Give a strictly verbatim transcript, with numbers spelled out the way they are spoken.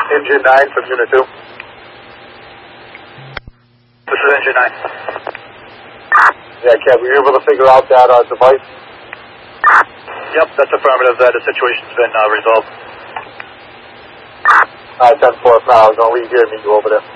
Engine nine from Unit two. This is Engine nine. Yeah, Kev, were you able to figure out that uh, device? Yep, that's affirmative. Uh, the situation's been uh, resolved. Alright, ten four, now I was going to leave here and meet you over there.